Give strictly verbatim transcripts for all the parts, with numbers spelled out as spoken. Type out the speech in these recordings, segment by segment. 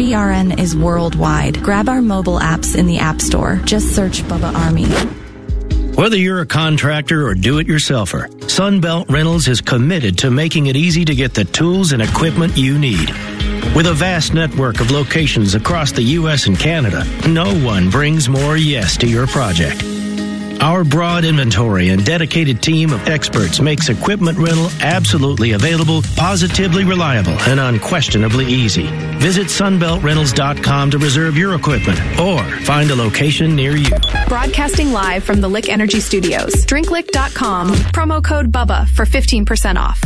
B R N is worldwide. Grab our mobile apps in the App Store. Just search Bubba Army. Whether you're a contractor or do-it-yourselfer, Sunbelt Rentals is committed to making it easy to get the tools and equipment you need. With a vast network of locations across the U S and Canada, no one brings more yes to your project. Our broad inventory and dedicated team of experts makes equipment rental absolutely available, positively reliable, and unquestionably easy. Visit sunbelt rentals dot com to reserve your equipment or find a location near you. Broadcasting live from the Lick Energy Studios. drink lick dot com. Promo code BUBBA for fifteen percent off.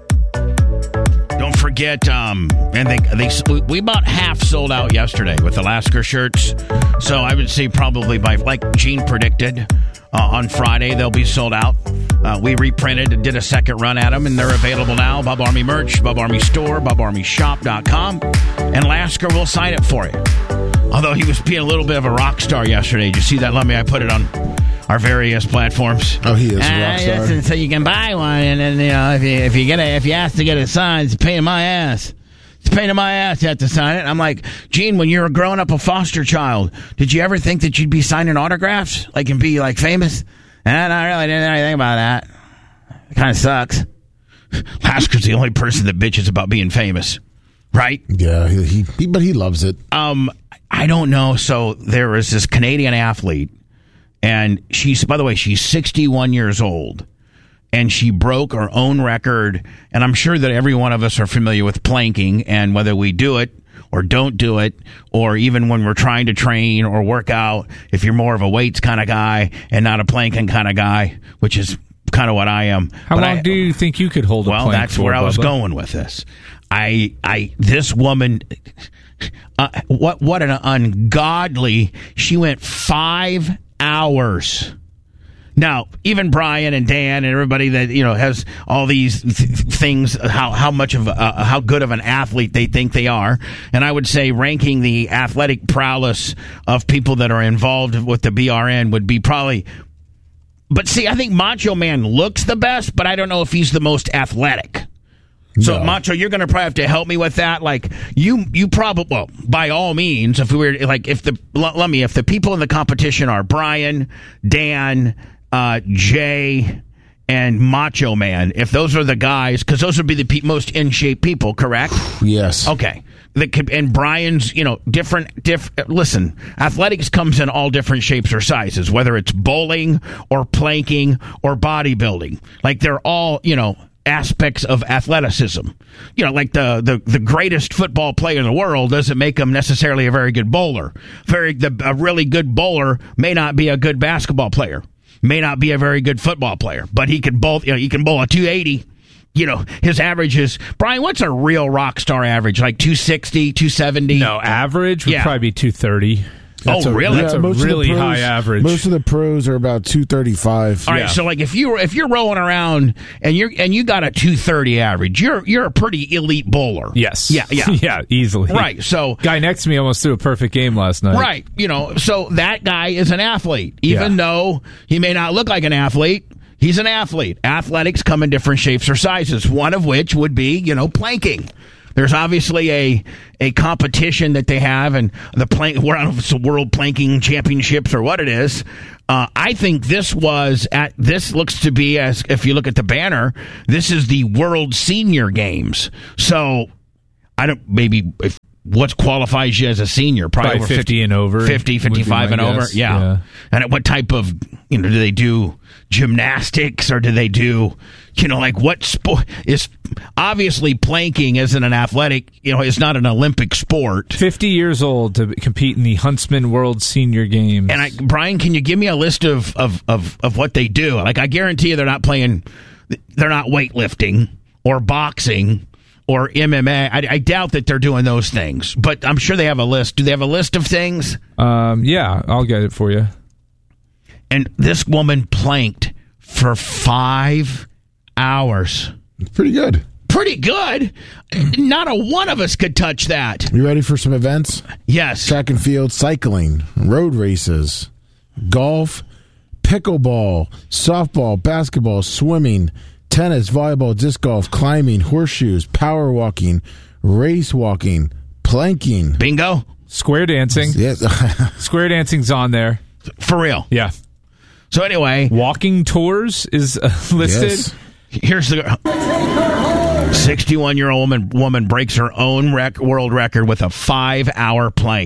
Don't forget, um, and they, they we about half sold out yesterday with Alaska shirts. So I would say probably by, like Gene predicted, uh, on Friday they'll be sold out. Uh, we reprinted and did a second run at them, and they're available now. Bub Army merch, Bub Army store, bub army shop dot com, and Lasker will sign it for you. Although he was being a little bit of a rock star yesterday. Did you see that? Let me. I put it on our various platforms. Oh, he is a rock uh, star. Listen, so you can buy one, and then you know if you if you get a, if you ask to get it signed, it's a pain in my ass. It's a pain in my ass you have to sign it. I'm like, Gene, when you were growing up a foster child, did you ever think that you'd be signing autographs, like and be like famous? And I really didn't know anything about that. It kind of sucks. Lasker's the only person that bitches about being famous, right? Yeah, he, he, he but he loves it. Um, I don't know. So there was this Canadian athlete. And she's, by the way, she's sixty-one years old, and she broke her own record. And I'm sure that every one of us are familiar with planking, and whether we do it or don't do it, or even when we're trying to train or work out, if you're more of a weights kind of guy and not a planking kind of guy, which is kind of what I am. How but long I, do you think you could hold a well, plank that's for, where I was Bubba? going with this. I, I, this woman, uh, what, what an ungodly, she went five hours. Now, even Brian and Dan and everybody that, you know, has all these th- things, how how much of a, how good of an athlete they think they are. And I would say ranking the athletic prowess of people that are involved with the B R N would be probably. But see, I think Macho Man looks the best, but I don't know if he's the most athletic. So, no. Macho, you're going to probably have to help me with that. Like, you, you probably, well, by all means, if we were, like, if the, let me, if the people in the competition are Brian, Dan, uh, Jay, and Macho Man, if those are the guys, because those would be the pe- most in shape people, correct? Yes. Okay. The, and Brian's, you know, different, diff, listen, athletics comes in all different shapes or sizes, whether it's bowling or planking or bodybuilding. Like, they're all, you know, aspects of athleticism. You know, like the, the, the greatest football player in the world doesn't make him necessarily a very good bowler. Very the, a really good bowler may not be a good basketball player, may not be a very good football player, but he can bowl, you know, he can bowl a two eighty. You know, his average is, Brian, what's a real rock star average? Like two sixty, two seventy? No, average would yeah. probably be two thirty. That's oh, a, really? That's yeah, a most really of the pros, high average. Most of the pros are about two thirty-five. All right, yeah. so like if you if you're rolling around and you're and you got a two thirty average, you're you're a pretty elite bowler. Yes. Yeah, yeah. yeah, easily. Right. So guy next to me almost threw a perfect game last night. Right. You know, so that guy is an athlete. Even Yeah. though he may not look like an athlete, he's an athlete. Athletics come in different shapes or sizes, one of which would be, you know, planking. There's obviously a a competition that they have, and the plank. We're on the World Planking Championships or what it is. Uh, I think this was at this looks to be, as if you look at the banner, this is the World Senior Games. So I don't maybe if what qualifies you as a senior, probably, probably over fifty, fifty and over, fifty, fifty-five and over. Yeah. yeah. And what type of, you know, do they do gymnastics or do they do, you know, like what sport is obviously planking isn't an athletic, you know, it's not an Olympic sport. fifty years old to compete in the Huntsman World Senior Games. And I, Brian, can you give me a list of, of, of, of what they do? Like, I guarantee you they're not playing, they're not weightlifting or boxing or M M A. I, I doubt that they're doing those things, but I'm sure they have a list. Do they have a list of things? Um, yeah, I'll get it for you. And this woman planked for five hours. Pretty good. Pretty good. Not a one of us could touch that. You ready for some events? Yes. Track and field, cycling, road races, golf, pickleball, softball, basketball, swimming, tennis, volleyball, disc golf, climbing, horseshoes, power walking, race walking, Planking. Bingo. Square dancing. Yeah. Square dancing's on there. For real. Yeah. So anyway, Walking tours is uh, listed. Yes. here's the sixty-one-year-old woman, woman breaks her own rec- world record with a five-hour plank.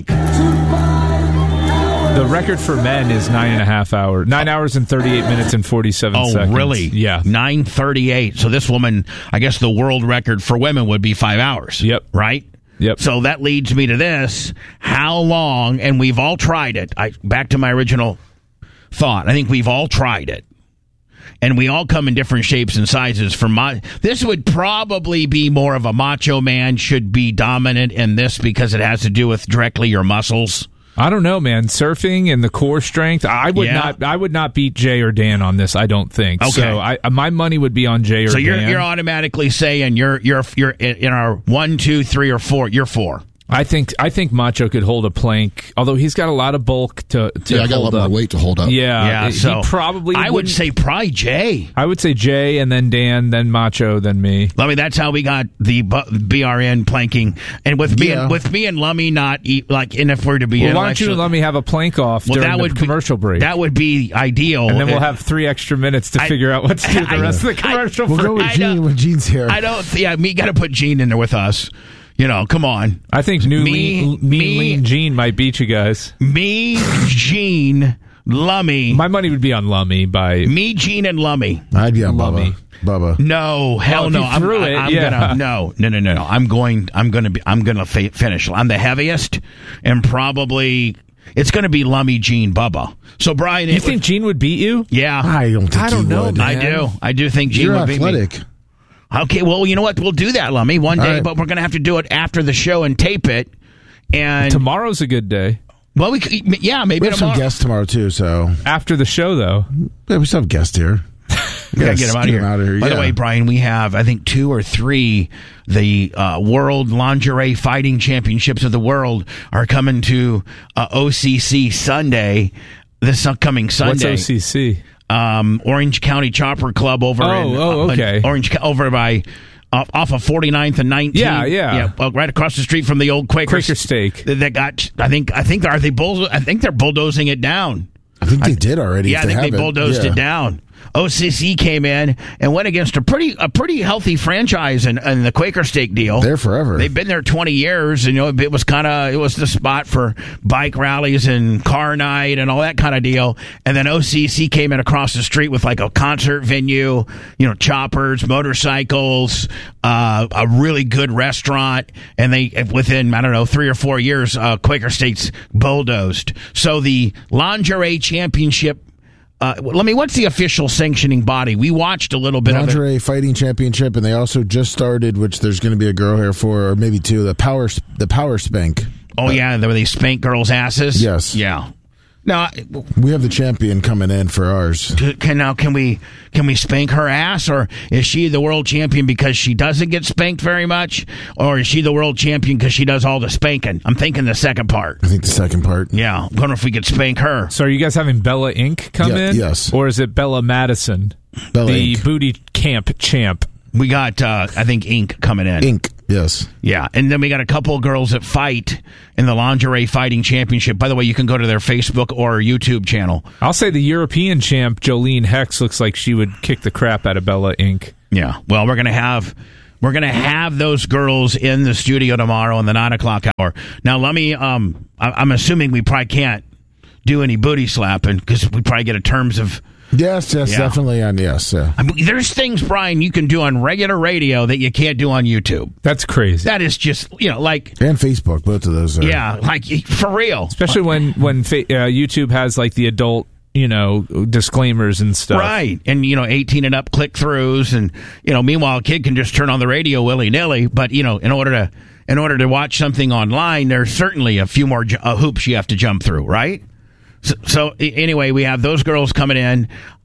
The record for men is nine and a half hours. Nine hours and thirty-eight minutes and forty-seven Oh, seconds. really? Yeah. nine thirty-eight. So this woman, I guess the world record for women would be five hours. Yep. Right? Yep. So that leads me to this. How long, and we've all tried it. I back to my original thought. I think we've all tried it. And we all come in different shapes and sizes. For my, this would probably be more of a macho man should be dominant in this because it has to do with directly your muscles. I don't know, man. Surfing and the core strength. I would Yeah. not. I would not beat Jay or Dan on this. I don't think. Okay. So I, my money would be on Jay or So you're Dan. you're automatically saying you're you're you're in our one, two, three, or four. You're four. I think. I think Macho could hold a plank, although he's got a lot of bulk to. to Yeah, I got a hold lot up. more weight to hold up. Yeah. Yeah. he So probably. I would wouldn't- say probably Jay. I would say Jay, and then Dan, then Macho, then me. Lummy, that's how we got the bu- B R N planking, and with me Yeah. and with me and Lummy not eat, like, and if we're to be Well, why don't you intellectual- let me have a plank off well, during that the would commercial be, break? That would be ideal, and then we'll It- have three extra minutes to I- figure out what to do with the I- rest of the I- commercial We'll break. go with I Gene know. when Gene's here. I don't. Yeah, me got to put Gene in there with us. You know, come on. I think new Me- lean, mean me- lean Gene might beat you guys. Me, Gene, Lummy. My money would be on Lummy by me, Gene, and Lummy. I'd be on Lummy. Bubba. Bubba. No, hell if no. you I'm, threw I- it, I'm yeah. gonna no, no, no, no, no. I'm going. I'm gonna be. I'm gonna fa- finish. I'm the heaviest, and probably it's gonna be Lummy, Gene, Bubba. So Brian, You it think would- Gene would beat you? yeah, I don't think I don't he know, would. man. I do. I do think Gene You're would beat me. athletic. Okay, well, you know what? We'll do that, Lummy, one All day, right. but we're going to have to do it after the show and tape it. And Tomorrow's a good day. well, we could, yeah, maybe We have some tomorrow. guests tomorrow too, so After the show, though. yeah, we still have guests here. We gotta get him out of Get here. 'em out of here, By the yeah. way, Brian, we have I think two or three the uh, World Lingerie Fighting Championships of the World are coming to uh, O C C Sunday. This upcoming Sunday. What's O C C? Um, Orange County Chopper Club over Oh, in oh, uh, okay. in Orange over by. Off, off of forty-ninth and nineteenth. Yeah, yeah. yeah well, right across the street from the old Quaker, Quaker Steak. That that got. I think. I think. Are they bull? I think they're bulldozing it down. I think they did already. Yeah, if I think they haven't. bulldozed Yeah. it down. O C C came in and went against a pretty a pretty healthy franchise in, in the Quaker Steak deal. There forever. They've been there twenty years, and you know it was kind of it was the spot for bike rallies and car night and all that kind of deal. And then O C C came in across the street with like a concert venue, you know, choppers, motorcycles, uh, a really good restaurant, and they within I don't know three or four years, uh, Quaker Steak's bulldozed. So the lingerie championship. Uh, let me. What's the official sanctioning body? We watched a little bit of it. Lingerie Fighting Championship, and they also just started, which there's going to be a girl here for, or maybe two. The power, the power spank. Oh yeah, where they spank girls' asses. Yes. Yeah. Now, We have the champion coming in for ours. can now can we can we spank her ass, or is she the world champion because she doesn't get spanked very much, or is she the world champion because she does all the spanking? I'm thinking the second part. I think the second part. Yeah, I wonder if we could spank her. So are you guys having Bella Incorporated come Yeah, in? yes. Or is it Bella Madison? Bella the Incorporated. booty camp champ. We got uh, I think Ink coming in. Ink. Yes. Yeah, and then we got a couple of girls that fight in the lingerie fighting championship. By the way, you can go to their Facebook or YouTube channel. I'll say the European champ, Jolene Hex, looks like she would kick the crap out of Bella Incorporated. Yeah. Well, we're gonna have we're gonna have those girls in the studio tomorrow in the nine o'clock hour. Now, let me. Um, I, I'm assuming we probably can't do any booty slapping because we probably get a terms of. Yes, yes, Yeah. definitely on yes. Yeah. I mean, there's things, Brian, you can do on regular radio that you can't do on YouTube. That's crazy. That is just you know like And Facebook, both of those are. yeah, like for real. Especially when, when fa- uh, YouTube has like the adult, you know, disclaimers and stuff. Right. And, you know, eighteen and up click throughs. And, you know, meanwhile, a kid can just turn on the radio willy nilly. But, you know, in order to in order to watch something online, there's certainly a few more ju- uh, hoops you have to jump through. Right. So, so anyway, we have those girls coming in.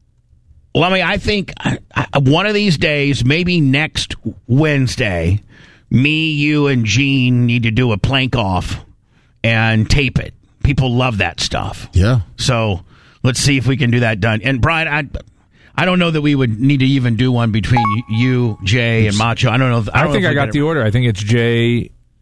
Let me, I think I, I, one of these days, maybe next Wednesday, me, you, and Gene need to do a plank off and tape it. People love that stuff. Yeah. So let's see if we can do that done. And Brian, I, I don't know that we would need to even do one between you, Jay, and Macho. I don't know. If, I, I, don't think know if I we got could the ever- order. I think it's Jay,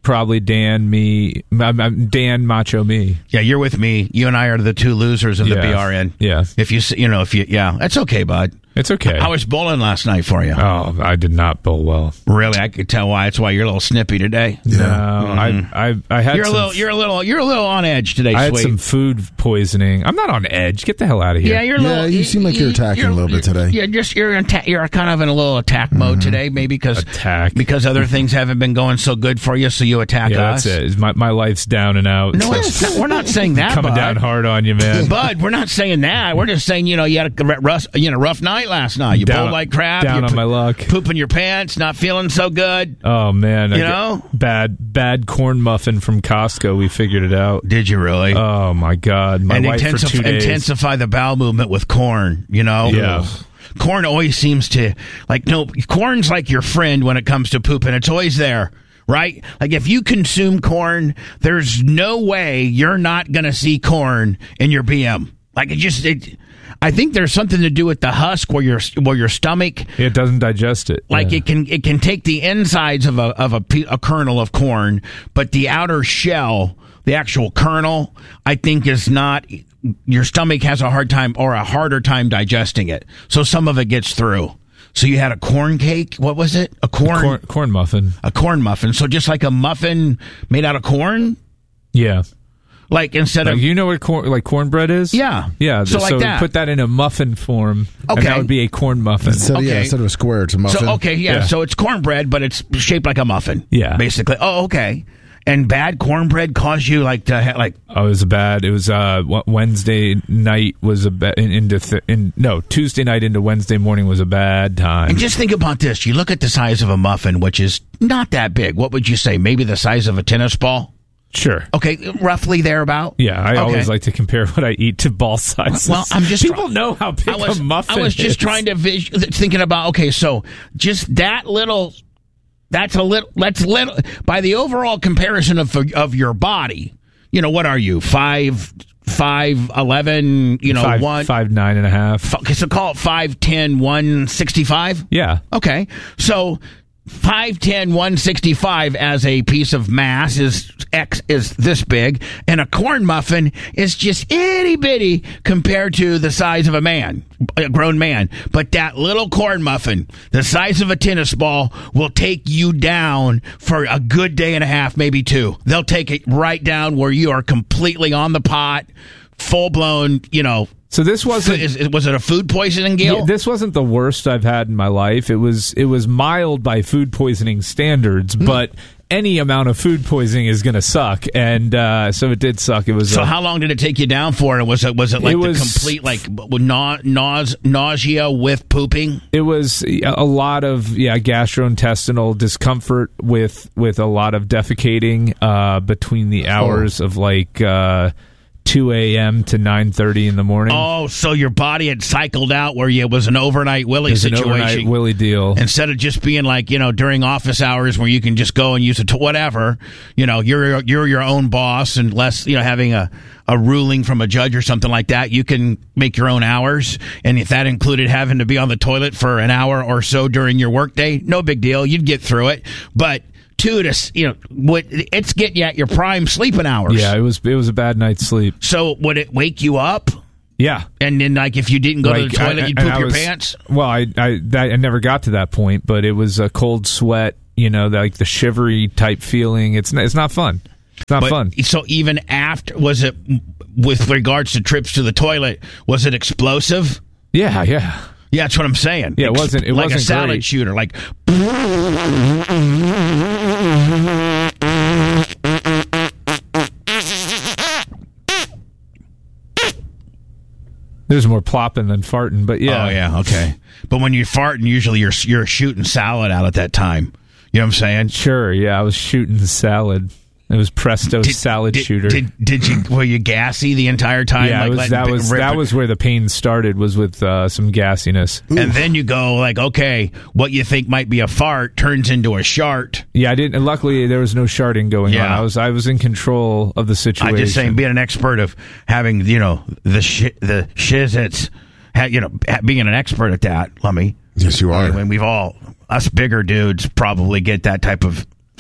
probably Dan, me, I'm, I'm Dan, Macho, me. Yeah, you're with me. You and I are the two losers of the Yeah. B R N. Yeah. If you, s- you know, if you, yeah, that's okay, bud. It's okay. I was bowling last night for you. Oh, I did not bowl well. Really, I could tell why. That's why you're a little snippy today. No, I, I, I had You're a some, little, you're a little, you're a little on edge today, I had sweet. some food poisoning. I'm not on edge. Get the hell out of here. Yeah, you're a Yeah, little. you seem like you're attacking a little bit today. Yeah, just you're in ta- you're kind of in a little attack mode today, maybe because Attack. because other things haven't been going so good for you, so you attack Yeah, us. that's it. It's My, my life's down and out. No, it's not, we're not saying that, Coming bud. down hard on you, man. Bud, we're not saying that. We're just saying, you know, you had a rough, you know, rough night last night. You Down- bowled like crap. down you on my luck. Pooping your pants, not feeling so good. Oh man, I You get- know? bad bad corn muffin from Costco. We figured it out. Did you really? Oh my god, my and wife for intensif- two days. intensify the bowel movement with corn, you know? Yeah. Corn always seems to, like, no, corn's like your friend when it comes to pooping. It's always there, right? Like, if you consume corn, there's no way you're not going to see corn in your B M. Like, it just, it, I think there's something to do with the husk where your, where your stomach, It doesn't digest it. like Yeah. it can it can take the insides of a of a, pe- a kernel of corn, but the outer shell, the actual kernel, I think is not. Your stomach has a hard time or a harder time digesting it, so some of it gets through. So you had a corn cake. What was it? A corn corn, corn muffin. a corn muffin. So just like a muffin made out of corn, Yeah. like instead Like, of you know what corn, like cornbread is? Yeah. Yeah. So like that. put that in a muffin form. Okay. And that would be a corn muffin. So, yeah, Okay. instead of a square, it's a muffin. so okay yeah, Yeah. So it's cornbread, but it's shaped like a muffin. Yeah. basically. Oh, okay. And bad cornbread cause you like to ha- like Oh, it was a bad. It was uh w- Wednesday night was a bad in, into th- in no Tuesday night into Wednesday morning was a bad time. And just think about this. You look at the size of a muffin, which is not that big. What would you say? Maybe the size of a tennis ball? Sure. Okay, roughly thereabout? Yeah, I Okay. always like to compare what I eat to ball sizes. Well, I'm just people know how big I was, a muffin I was just is. trying to vis- thinking about, okay, so just that little, that's a little, that's little, by the overall comparison of of your body, you know, what are you? Five, five, eleven, you know, five, one. five nine and a half. Okay, so call it five, ten, one sixty-five? Yeah. Okay, so five ten, one sixty-five as a piece of mass is X is this big, and a corn muffin is just itty bitty compared to the size of a man, a grown man. But that little corn muffin, the size of a tennis ball, will take you down for a good day and a half, maybe two. They'll take it right down where you are completely on the pot, full blown, you know. So this wasn't. Is, was it a food poisoning, Gil? Yeah, this wasn't the worst I've had in my life. It was it was mild by food poisoning standards, Hmm. but any amount of food poisoning is going to suck, and uh, so it did suck. It was So a- how long did it take you down for? And was it was it like It was- the complete like na- nause- nausea with pooping? It was a lot of yeah gastrointestinal discomfort with with a lot of defecating uh, between the hours of like uh, two a.m. to nine thirty in the morning. Oh, so your body had cycled out where you, it was an overnight willy It was an situation. overnight willy deal. Instead of just being like, you know, during office hours where you can just go and use it to whatever, you know, you're you're your own boss, and less, you know, having a, a ruling from a judge or something like that, you can make your own hours. And if that included having to be on the toilet for an hour or so during your workday, no big deal. You'd get through it. But two to, you know, what it's getting you at your prime sleeping hours. Yeah, it was it was a bad night's sleep. So would it wake you up? Yeah. And then, like, if you didn't go to the toilet, I- you'd and poop I your was- pants? Well, I I, that, I never got to that point, but it was a cold sweat. You know, like the shivery type feeling. It's not, it's not fun. It's not But, fun. So even after, was it, with regards to trips to the toilet, was it explosive? Yeah, yeah. Yeah, that's what I'm saying. Yeah, it wasn't- it like wasn't a salad great. shooter. Like, There's more plopping than farting, but yeah. oh yeah, okay. But when you're farting, usually you're you're shooting salad out at that time. You know what I'm saying? Sure, yeah. I was shooting the salad. It was Presto salad did, shooter. Did, did you were you gassy the entire time? yeah, like it was, letting that it was rip that it? was where the pain started. Was with uh, some gassiness. And then you go like, okay, what you think might be a fart turns into a shart. Yeah, I didn't. Luckily, there was no sharding going Yeah. on. I was I was in control of the situation. I'm just saying, being an expert of having, you know, the sh- the shizits, ha- you know, ha- being an expert at that, let me. Yes, you are. I mean, we've all, us bigger dudes probably get that type of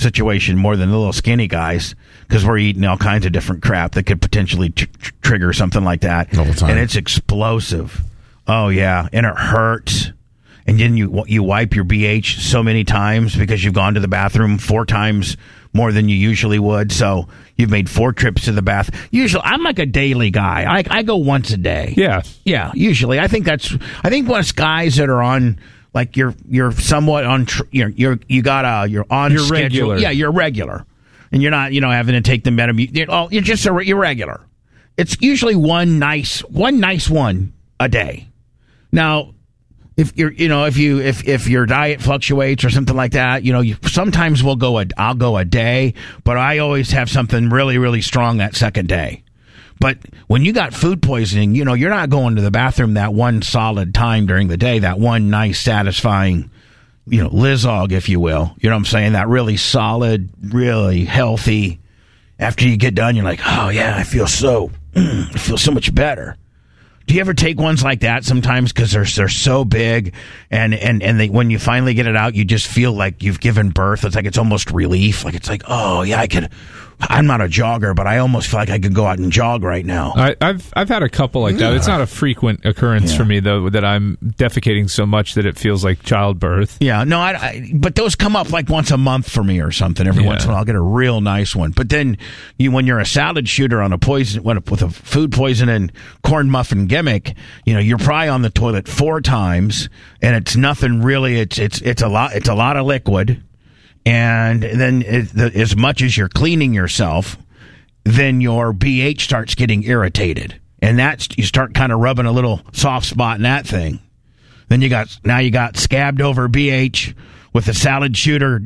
situation more than the little skinny guys because we're eating all kinds of different crap that could potentially tr- tr- trigger something like that. All the time. And it's explosive. Oh, yeah. And it hurts. And then you you wipe your B H so many times because you've gone to the bathroom four times more than you usually would. So you've made four trips to the bath. Usually, I'm like a daily guy. I, I go once a day. Yeah. Yeah, usually. I think that's, I think most guys that are on, like you're you're somewhat on, tr- you're, you're, you got a, you're on You're schedule. regular. Yeah, you're regular. And you're not, you know, having to take the Metamucil. You're, oh, you're just a, you're regular. It's usually one nice, one nice one a day. Now, if you're, you know, if you, if, if your diet fluctuates or something like that, you know, you, sometimes we'll go, a, I'll go a day, but I always have something really, really strong that second day. But when you got food poisoning, you know, you're not going to the bathroom that one solid time during the day, that one nice, satisfying, you know, Lizog, if you will. You know what I'm saying? That really solid, really healthy. After you get done, you're like, oh, yeah, I feel so, I feel so much better. Do you ever take ones like that sometimes because they're they're so big, and and and they, when you finally get it out, you just feel like you've given birth. It's like it's almost relief. Like it's like, oh yeah, I could. I'm not a jogger, but I almost feel like I could go out and jog right now. I, I've I've had a couple like that. It's not a frequent occurrence Yeah. for me though that I'm defecating so much that it feels like childbirth. Yeah, no, I, I. But those come up like once a month for me or something. Every Yeah. once in a while, I'll get a real nice one. But then, you when you're a salad shooter on a poison with a food poisoning corn muffin gimmick, you know you're probably on the toilet four times, and it's nothing really. It's it's it's a lot. It's a lot of liquid. And then it, the, as much as you're cleaning yourself, then your B H starts getting irritated. And that's, you start kind of rubbing a little soft spot in that thing. Then you got, now you got scabbed over B H with a salad shooter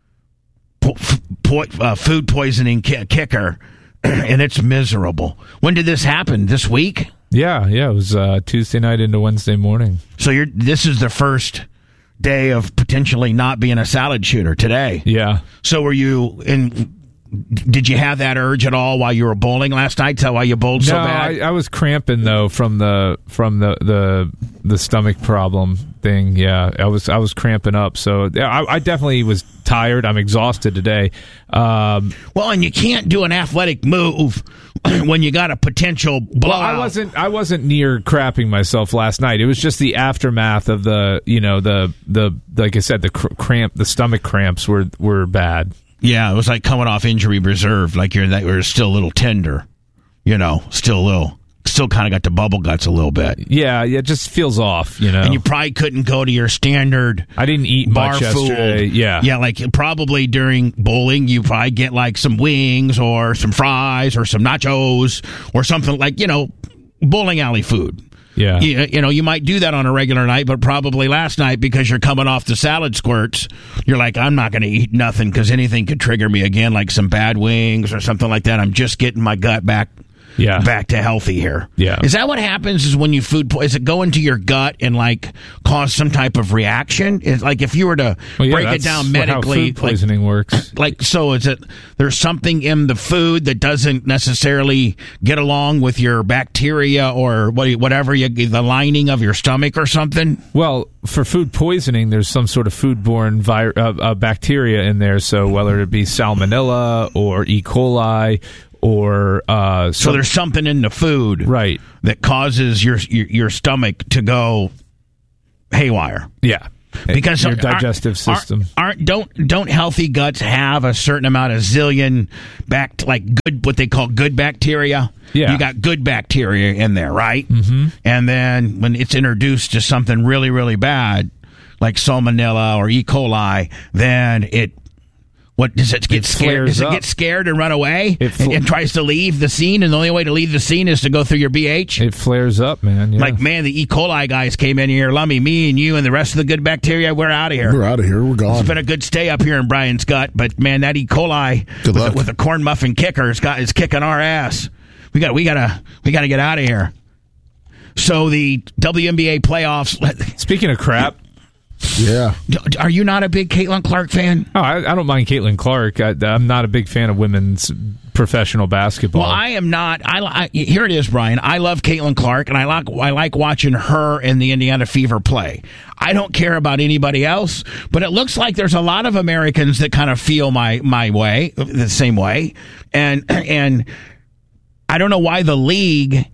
po- po- uh, food poisoning ki- kicker. And it's miserable. When did this happen? This week? Yeah, yeah. It was uh, Tuesday night into Wednesday morning. So you're, this is the first day of potentially not being a salad shooter today. Yeah. So were you in? Did you have that urge at all while you were bowling last night? Tell why you bowled so no, bad? I, I was cramping though from the from the, the the stomach problem thing. Yeah, I was I was cramping up. So yeah, I, I definitely was tired. I'm exhausted today. Um, well, and you can't do an athletic move when you got a potential blowout. well, I wasn't I wasn't near crapping myself last night. It was just the aftermath of the you know the the like I said the cr- cramp the stomach cramps were were bad. Yeah, it was like coming off injury reserve, like you're that you're still a little tender, you know, still a little, still kind of got the bubble guts a little bit. Yeah, yeah, it just feels off, you know. And you probably couldn't go to your standard. I didn't eat bar much food. yesterday. Yeah, yeah, like probably during bowling, you probably get like some wings or some fries or some nachos or something like you know, bowling alley food. Yeah. You, you know, you might do that on a regular night, but probably last night because you're coming off the salad squirts, you're like, I'm not going to eat nothing because anything could trigger me again, like some bad wings or something like that. I'm just getting my gut back. Yeah. Back to healthy here. Yeah. Is that what happens is when you food po- is it go into your gut and like cause some type of reaction? Is like if you were to well, yeah, break it that's down what- medically, how food poisoning like, works. Like so is it there's something in the food that doesn't necessarily get along with your bacteria or what whatever you, the lining of your stomach or something? Well, for food poisoning, there's some sort of foodborne vi- uh, uh, bacteria in there. So whether it be salmonella or E. coli or uh, so there's something in the food, right, that causes your your, your stomach to go haywire. Yeah, because your aren't, digestive system aren't, aren't don't don't healthy guts have a certain amount of zillion back like good what they call good bacteria? Yeah, you got good bacteria in there, right? Mm-hmm. And then when it's introduced to something really really bad like salmonella or E. coli, then it. What does it get it scared? Does it up. get scared and run away It fl- and, and tries to leave the scene? And the only way to leave the scene is to go through your B H. It flares up, man. Yeah. Like man, the E. coli guys came in here, Lummy, me and you and the rest of the good bacteria. We're out of here. We're out of here. We're gone. It's been a good stay up here in Brian's gut, but man, that E. coli Good with, luck. a, with a corn muffin kicker is got is kicking our ass. We got we gotta we gotta get out of here. So the W N B A playoffs. Speaking of crap. Yeah. Are you not a big Caitlin Clark fan? Oh, I, I don't mind Caitlin Clark. I, I'm not a big fan of women's professional basketball. Well, I am not. I, I here it is, Brian. I love Caitlin Clark, and I like I like watching her and the Indiana Fever play. I don't care about anybody else, but it looks like there's a lot of Americans that kind of feel my my way, the same way, and and I don't know why the league.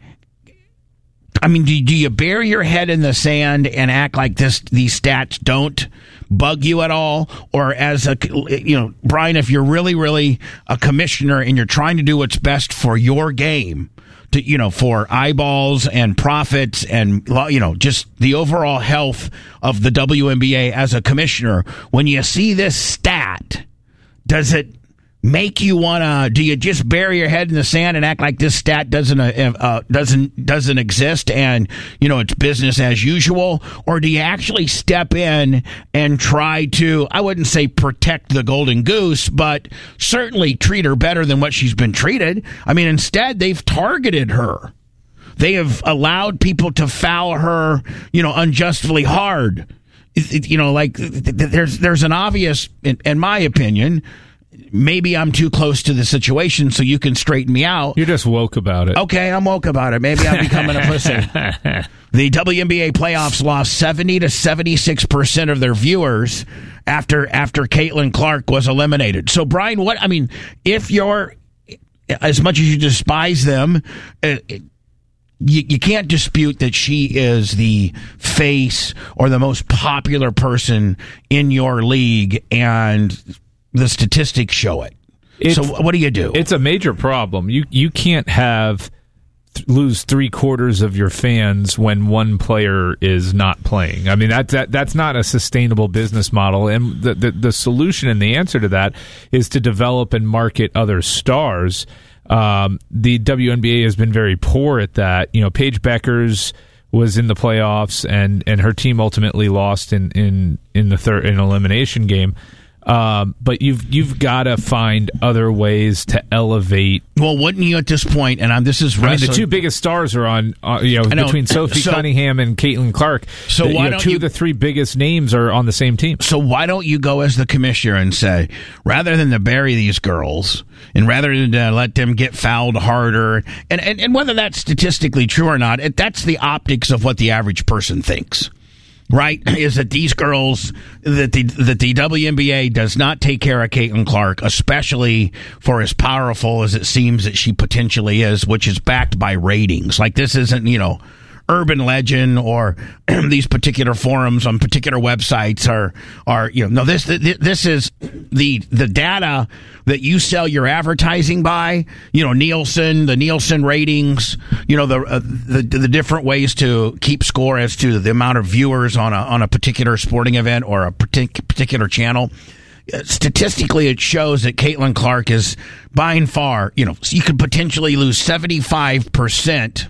I mean, do, do you bury your head in the sand and act like this? These stats don't bug you at all? Or as a, you know, Brian, if you're really, really a commissioner and you're trying to do what's best for your game, to, you know, for eyeballs and profits and, you know, just the overall health of the W N B A as a commissioner, when you see this stat, does it make you want to, do you just bury your head in the sand and act like this stat doesn't uh, uh, doesn't doesn't exist and, you know, it's business as usual? Or do you actually step in and try to, I wouldn't say protect the golden goose, but certainly treat her better than what she's been treated? I mean, instead, they've targeted her. They have allowed people to foul her, you know, unjustly hard. It, it, you know, like there's, there's an obvious, in, in my opinion, maybe I'm too close to the situation, so you can straighten me out. You're just woke about it. Okay, I'm woke about it. Maybe I'm becoming a pussy. The W N B A playoffs lost seventy to seventy-six percent of their viewers after after Caitlin Clark was eliminated. So, Brian, what I mean, if you're, as much as you despise them, uh, You, you can't dispute that she is the face or the most popular person in your league, and the statistics show it. It's, so what do you do? It's a major problem. You you can't have th- lose three quarters of your fans when one player is not playing. I mean that that that's not a sustainable business model. And the the, the solution and the answer to that is to develop and market other stars. Um, the W N B A has been very poor at that. You know, Paige Beckers was in the playoffs, and, and her team ultimately lost in, in, in the third in elimination game. Um, but you've you've got to find other ways to elevate. Well, wouldn't you at this point? And I'm, this is I mean, the two biggest stars are on, uh, you know, know, between Sophie so, Cunningham and Caitlin Clark. So the, why you know, don't two you, of the three biggest names are on the same team. So why don't you go as the commissioner and say, rather than to bury these girls and rather than to let them get fouled harder, and and, and whether that's statistically true or not, it, that's the optics of what the average person thinks. Right, is that these girls, that the that the W N B A does not take care of Caitlin Clark, especially for as powerful as it seems that she potentially is, which is backed by ratings. Like, this isn't, you know, urban legend or these particular forums on particular websites are are you know no this this is the the data that you sell your advertising by. You know, Nielsen, the Nielsen ratings. You know, the uh, the the different ways to keep score as to the amount of viewers on a on a particular sporting event or a partic- particular channel. Statistically, it shows that Caitlin Clark is by far, you know, you could potentially lose seventy-five percent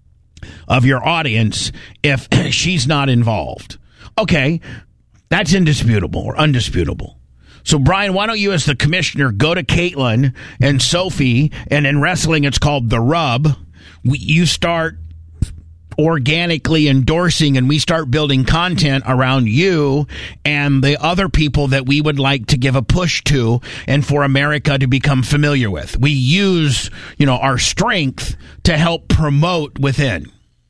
of your audience if she's not involved. Okay, that's indisputable or undisputable. So, Brian, why don't you, as the commissioner, go to Caitlin and Sophie, and in wrestling it's called the rub. We, you start organically endorsing, and we start building content around you and the other people that we would like to give a push to and for America to become familiar with. We use, you know, our strength to help promote within.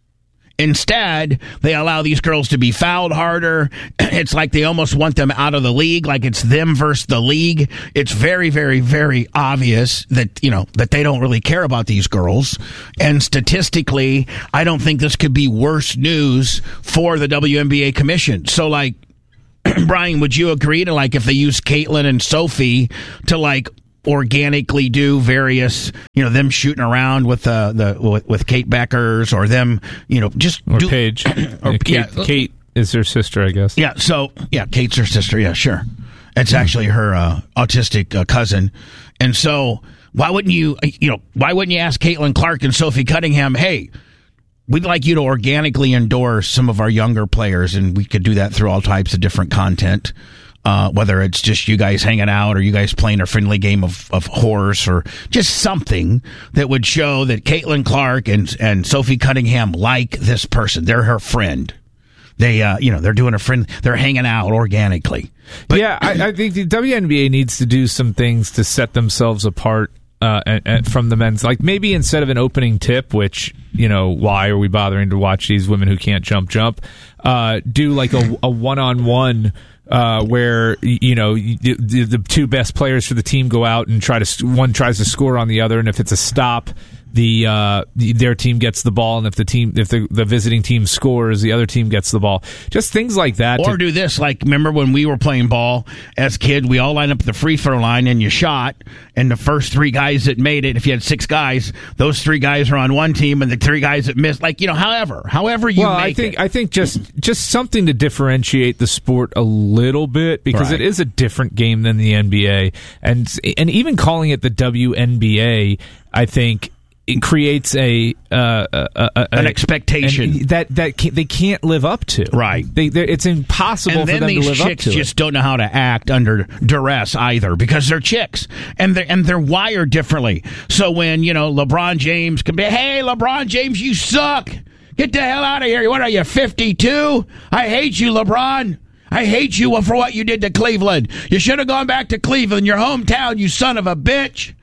Instead, they allow these girls to be fouled harder. It's like they almost want them out of the league, like it's them versus the league. It's very, very, very obvious that, you know, that they don't really care about these girls. And statistically, I don't think this could be worse news for the W N B A commission. So, like, Brian, would you agree to, like, if they use Caitlin and Sophie to, like, organically do various, you know, them shooting around with uh, the with, with Kate Beckers, or them, you know, just or do, Paige. or, yeah, Kate, yeah. Kate is her sister, I guess. Yeah. So yeah, Kate's her sister. Yeah, sure. It's actually her uh, autistic uh, cousin, and so why wouldn't you, you know, why wouldn't you ask Caitlin Clark and Sophie Cunningham, hey, we'd like you to organically endorse some of our younger players, and we could do that through all types of different content. Uh, whether it's just you guys hanging out or you guys playing a friendly game of, of horse, or just something that would show that Caitlin Clark and and Sophie Cunningham like this person. They're her friend. They, uh, you know, they're doing a friend. They're hanging out organically. But, yeah, I, I think the W N B A needs to do some things to set themselves apart uh, and, and from the men's. Like maybe instead of an opening tip, which, you know, why are we bothering to watch these women who can't jump, jump? Uh, do like a, a one-on-one uh, where, you know, the, the two best players for the team go out and try to, one tries to score on the other, and if it's a stop, the uh, their team gets the ball, and if the team, if the, the visiting team scores, the other team gets the ball. Just things like that. Or to, do this, like remember when we were playing ball as kids, we all lined up at the free throw line and you shot, and the first three guys that made it, if you had six guys, those three guys are on one team, and the three guys that missed, like, you know, however, however you well, make I think it. I think just just something to differentiate the sport a little bit, because Right. it is a different game than the N B A, and and even calling it the W N B A, I think. It creates a, uh, a, a An expectation. an- that that can't, they can't live up to. Right. They, they're- it's impossible And for then them to these live up chicks to. just it. don't know how to act under duress either, because they're chicks and they're and they're wired differently. So when, you know, LeBron James can be, hey, LeBron James, you suck. Get the hell out of here. What are you, fifty-two? I hate you, LeBron. I hate you for what you did to Cleveland. You should have gone back to Cleveland, your hometown, you son of a bitch.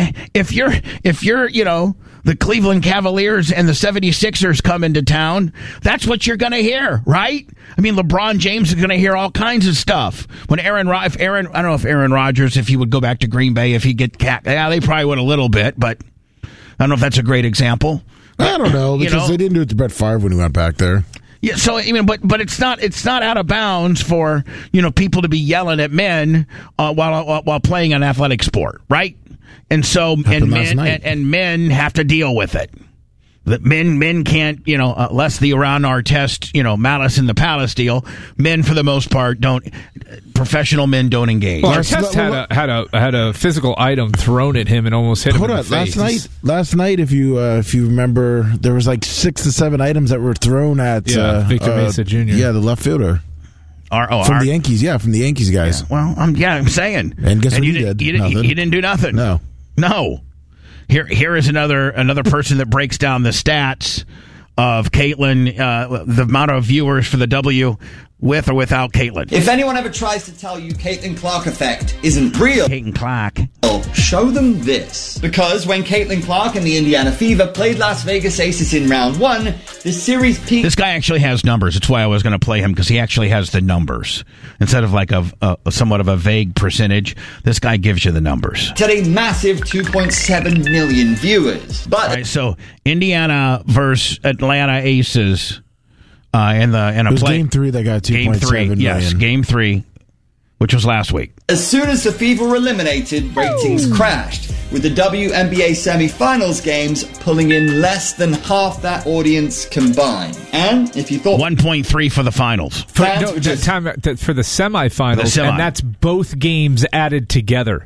If you're, if you're, you know, the Cleveland Cavaliers and the seventy-sixers come into town, that's what you're going to hear, right? I mean, LeBron James is going to hear all kinds of stuff. When Aaron, if Aaron, I don't know if Aaron Rodgers, if he would go back to Green Bay, if he'd get, cat, yeah, they probably would a little bit, but I don't know if that's a great example. I don't know, You because know? they didn't do it to Brett Favre when he went back there. Yeah, so I mean, but but it's not it's not out of bounds for, you know, people to be yelling at men uh, while, while while playing an athletic sport, right? And so Happened and last men night. and, and men have to deal with it. That men men can't, you know, unless the around our test, you know, malice in the palace deal. Men, for the most part, don't. Professional men don't engage. Well, Last- Artest had a had a had a physical item thrown at him and almost hit him Hold in on, the face. last night, last night, if you uh, if you remember, there was like six to seven items that were thrown at Yeah, uh, Victor uh, Mesa Junior Yeah, the left fielder Our, oh, from our- the Yankees. Yeah, from the Yankees guys. well, um, yeah, I'm saying. And guess what you he didn't, did? You didn't, Nothing. you didn't do nothing. No. No. Here, here is another another person that breaks down the stats of Caitlin, uh, the amount of viewers for the W with or without Caitlin. If anyone ever tries to tell you Caitlin Clark effect isn't real, Caitlin Clark. show them this. Because when Caitlin Clark and the Indiana Fever played Las Vegas Aces in round one, the series peaked This guy actually has numbers. That's why I was going to play him, because he actually has the numbers. Instead of like a, a somewhat of a vague percentage, this guy gives you the numbers. at a massive two point seven million viewers. But All right, so Indiana versus Atlanta Aces uh, in the in a It was play. game three that got two Game point three, seven million. yes, game three, which was last week. as soon as the Fever were eliminated, ratings crashed, with the W N B A semifinals games pulling in less than half that audience combined. And if you thought one point three for the finals. For, fans no, were the just- time that- for the semifinals, The semi. and that's both games added together.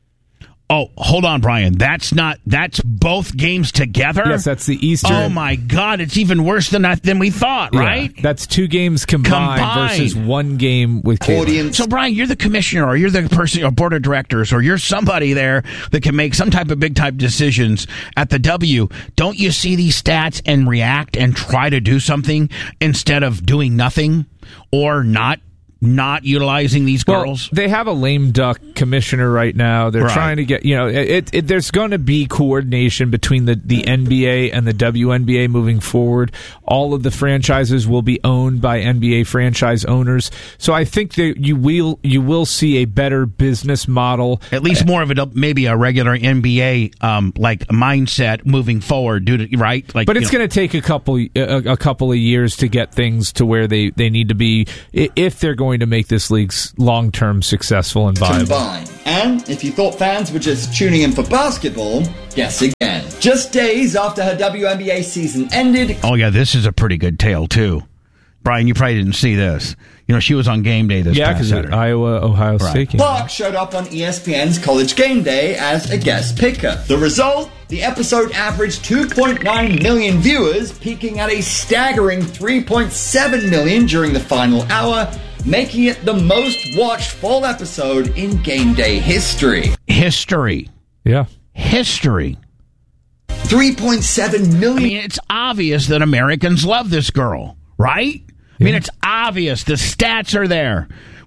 Oh, hold on, Brian. That's not. That's both games together. Yes, that's the Eastern. Oh my God! It's even worse than that than we thought, Yeah, right? that's two games combined, Combined. versus one game with Caitlin. audience So, Brian, you're the commissioner, or you're the person, or board of directors, or you're somebody there that can make some type of big type decisions at the W. Don't you see these stats and react and try to do something instead of doing nothing or not not utilizing these Well, girls? they have a lame duck commissioner right now. They're Right. trying to get, you know, it, it, there's going to be coordination between the, the N B A and the W N B A moving forward. All of the franchises will be owned by N B A franchise owners. So I think that you will you will see a better business model. At least more of a maybe a regular N B A um, like mindset moving forward, due to right. Like, But you it's know, going to take a couple a, a couple of years to get things to where they, they need to be i- if they're going to make this league long term successful and viable. combined. And if you thought fans were just tuning in for basketball, guess again. Just days after her W N B A season ended, Oh yeah, this is a pretty good tale too, Brian. You probably didn't see this. You know, she was on game day this Yeah, past because Saturday. Iowa Ohio State game. Clark showed up on E S P N's College Game Day as a guest picker. The result? The episode averaged two point nine million viewers, peaking at a staggering three point seven million during the final hour, making it the most watched fall episode in Game Day history. History, Yeah. history. three point seven I million. mean, it's obvious that Americans love this girl, right? I mean, Yeah. it's obvious. The stats are there.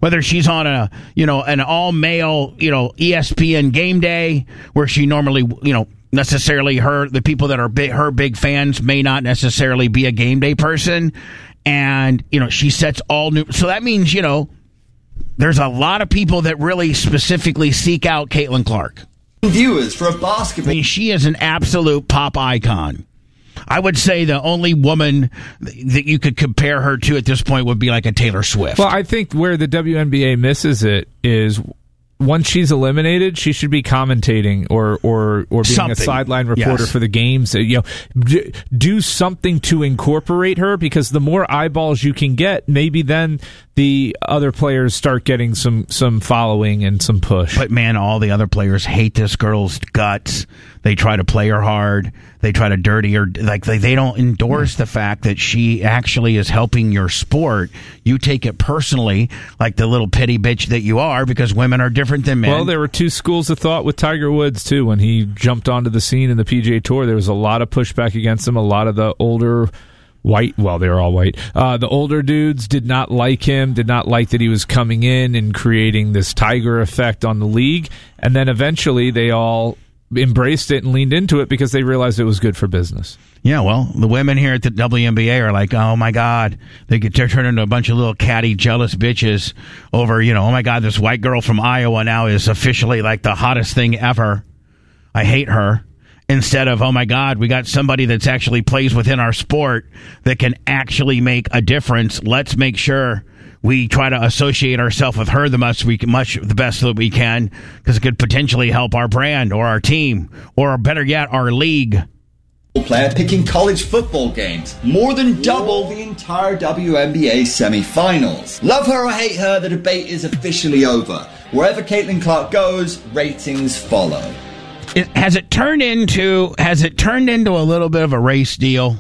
Whether she's on a, you know, an all-male, you know, E S P N game day where she normally, you know, necessarily her, the people that are big, her big fans may not necessarily be a game day person. And, you know, she sets all new. So that means, you know, there's a lot of people that really specifically seek out Caitlin Clark. Viewers for a basketball. I mean, she is an absolute pop icon. I would say the only woman that you could compare her to at this point would be like a Taylor Swift. Well, I think where the W N B A misses it is once she's eliminated, she should be commentating or or, or being something. a sideline reporter Yes. for the games. You know, d- do something to incorporate her, because the more eyeballs you can get, maybe then the other players start getting some some following and some push. But man, all the other players hate this girl's guts. They try to play her hard. They try to dirty her. Like they, they don't endorse the fact that she actually is helping your sport. You take it personally, like the little petty bitch that you are, because women are different than men. Well, there were two schools of thought with Tiger Woods, too. When he jumped onto the scene in the P G A Tour, there was a lot of pushback against him. A lot of the older white, well, they were all white. Uh, the older dudes did not like him, did not like that he was coming in and creating this Tiger effect on the league. And then eventually they all embraced it and leaned into it because they realized it was good for business. Yeah, well, the women here at the W N B A are like, oh, my God. They could turn into a bunch of little catty, jealous bitches over, you know, oh, my God, this white girl from Iowa now is officially like the hottest thing ever. I hate her. Instead of, oh, my God, we got somebody that's actually plays within our sport that can actually make a difference. Let's make sure we try to associate ourselves with her the much we can, much the best that we can, because it could potentially help our brand or our team, or better yet, our league. Player picking college football games, more than double the entire W N B A semi-finals. Love her or hate her, the debate is officially over. Wherever Caitlin Clark goes, ratings follow. It, has it turned into has it turned into a little bit of a race deal?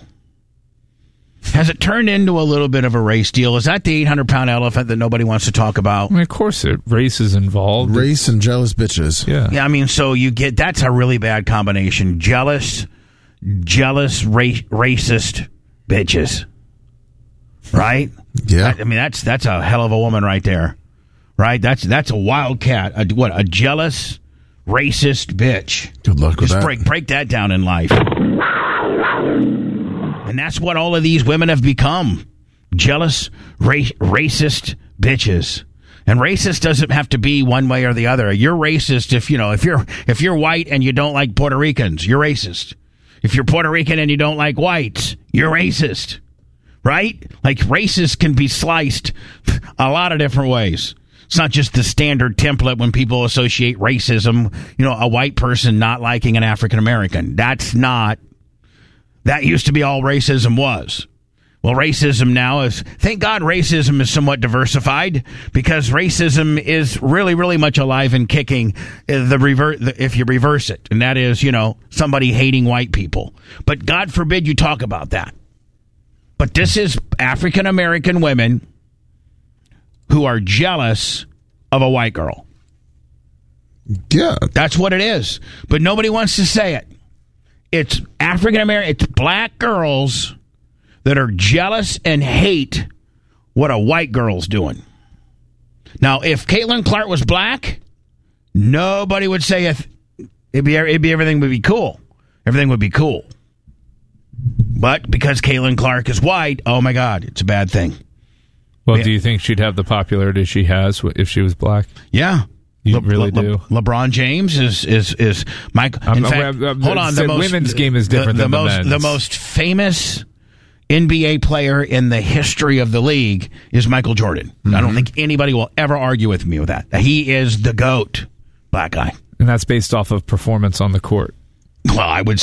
Has it turned into a little bit of a race deal? Is that the eight hundred pound elephant that nobody wants to talk about? I mean, of course, it race is involved. Race and jealous bitches. Yeah. Yeah, I mean, so you get, that's a really bad combination. Jealous, jealous, ra- racist bitches. Right? Yeah. I, I mean, that's that's a hell of a woman right there. Right? That's that's a wildcat. A, what, a jealous, racist bitch. Good luck with Just that. break break that down in life. And that's what all of these women have become. Jealous, ra- racist bitches. And racist doesn't have to be one way or the other. You're racist if, you know, if you're if you're white and you don't like Puerto Ricans, you're racist. If you're Puerto Rican and you don't like whites, you're racist. Right? Like, racist can be sliced a lot of different ways. It's not just the standard template when people associate racism, you know, a white person not liking an African American. That's not, that used to be all racism was. Well, racism now is, thank God racism is somewhat diversified, because racism is really, really much alive and kicking the revert if you reverse it. And that is, you know, somebody hating white people. But God forbid you talk about that. But this is African American women who are jealous of a white girl. Yeah. That's what it is. But nobody wants to say it. It's African American, it's black girls that are jealous and hate what a white girl's doing. Now, if Caitlin Clark was black, nobody would say it. It'd be, it'd be everything would be cool. Everything would be cool. But because Caitlin Clark is white, oh my God, it's a bad thing. Well, Yeah. do you think she'd have the popularity she has if she was black? Yeah. You Le- really Le- do. Le- LeBron James is is is Mike. In I'm- fact, I'm- I'm- hold on. The the most, women's game is different the, than the the most. men's. The most famous N B A player in the history of the league is Michael Jordan. Mm-hmm. I don't think anybody will ever argue with me with that. He is the GOAT, black guy. And that's based off of performance on the court. Well, I would